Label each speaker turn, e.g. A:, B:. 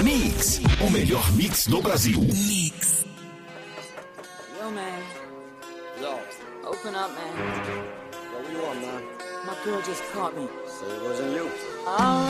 A: Mix, o melhor mix do Brasil.
B: Mix.
C: Yo, man.
D: Yo.
C: Open up, man.
D: Yo, what you want, man?
C: My girl just caught me.
D: Say it wasn't you.
C: All